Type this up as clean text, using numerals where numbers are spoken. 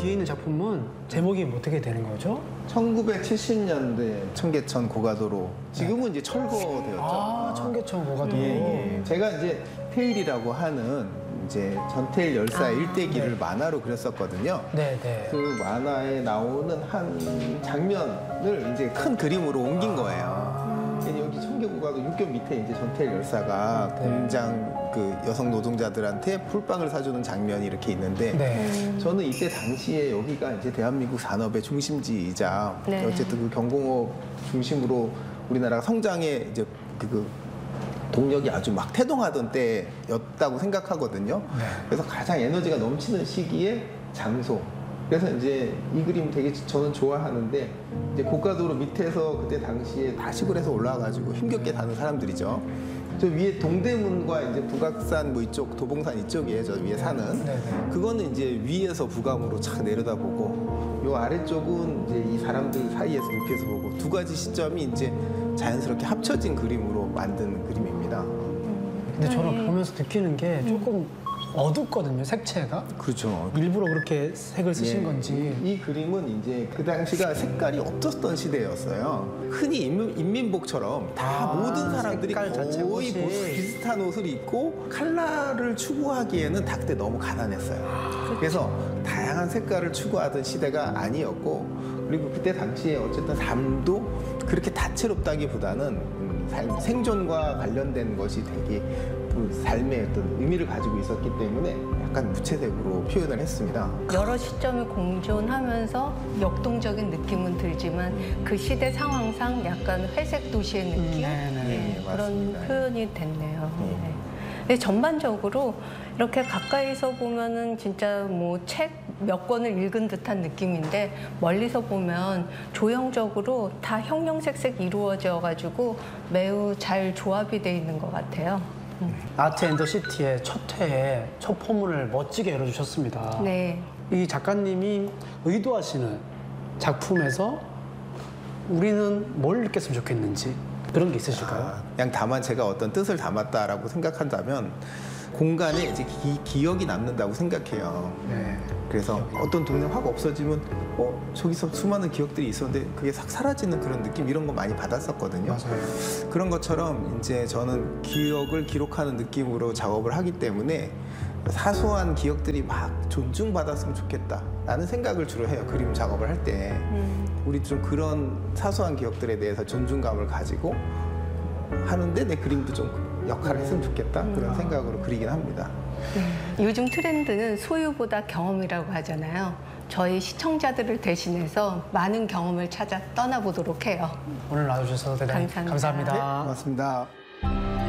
뒤에 있는 작품은 제목이 어떻게 되는 거죠? 1970년대 청계천 고가도로. 지금은 이제 철거되었죠. 아, 청계천 고가도로. 예. 제가 이제 테일이라고 하는 이제 전태일 열사 일대기를 만화로 그렸었거든요. 네네. 그 만화에 나오는 한 장면을 이제 큰 그림으로 옮긴 거예요. 여기 청계고가도 육교 밑에 이제 전태일 열사가 공장 그 여성 노동자들한테 풀빵을 사주는 장면이 이렇게 있는데 저는 이때 당시에 여기가 이제 대한민국 산업의 중심지이자 어쨌든 그 경공업 중심으로 우리나라가 성장에 이제 그 동력이 아주 막 태동하던 때였다고 생각하거든요. 그래서 가장 에너지가 넘치는 시기에 장소. 그래서 이제 이 그림 되게 저는 좋아하는데 이제 고가도로 밑에서 그때 당시에 다식을 해서 올라와가지고 힘겹게 다는 사람들이죠. 저 위에 동대문과 이제 북악산 뭐 이쪽 도봉산 이쪽이에요. 저 위에 산은. 그거는 이제 위에서 북암으로 착 내려다보고 요 아래쪽은 이제 이 사람들 사이에서 높이에서 보고 두 가지 시점이 이제 자연스럽게 합쳐진 그림으로 만든 그림입니다. 근데 저는 보면서 느끼는 게 조금 어둡거든요, 색채가. 그렇죠. 일부러 그렇게 색을 쓰신 건지. 이 그림은 이제 그 당시가 색깔이 없었던 시대였어요. 흔히 인민복처럼 다 모든 사람들이 거의 비슷한 옷을 입고 컬러를 추구하기에는 다 그때 너무 가난했어요. 그래서 다양한 색깔을 추구하던 시대가 아니었고, 그리고 그때 당시에 어쨌든 삶도 그렇게 다채롭다기보다는 생존과 관련된 것이 되게 그 삶의 어떤 의미를 가지고 있었기 때문에 약간 무채색으로 표현을 했습니다. 여러 시점을 공존하면서 역동적인 느낌은 들지만 그 시대 상황상 약간 회색 도시의 느낌? 그런 표현이 됐네요. 근데 전반적으로 이렇게 가까이서 보면은 진짜 뭐 책 몇 권을 읽은 듯한 느낌인데 멀리서 보면 조형적으로 다 형형색색 이루어져 가지고 매우 잘 조합이 돼 있는 것 같아요. 아트 앤 더 시티의 첫 회에 첫 포문을 멋지게 열어주셨습니다. 네. 이 작가님이 의도하시는 작품에서 우리는 뭘 느꼈으면 좋겠는지 그런 게 있으실까요? 그냥 다만 제가 어떤 뜻을 담았다라고 생각한다면 공간에 이제 기억이 남는다고 생각해요. 그래서 어떤 동네 확 없어지면 저기서 수많은 기억들이 있었는데 그게 싹 사라지는 그런 느낌 이런 거 많이 받았었거든요. 맞아요. 그런 것처럼 이제 저는 기억을 기록하는 느낌으로 작업을 하기 때문에 사소한 기억들이 막 존중받았으면 좋겠다라는 생각을 주로 해요. 그림 작업을 할 때. 우리 좀 그런 사소한 기억들에 대해서 존중감을 가지고 하는데 내 그림도 좀 역할을 했으면 좋겠다 그런 생각으로 그리긴 합니다. 요즘 트렌드는 소유보다 경험이라고 하잖아요. 저희 시청자들을 대신해서 많은 경험을 찾아 떠나보도록 해요. 오늘 나와주셔서 대단히 감사합니다. 감사합니다. 고맙습니다.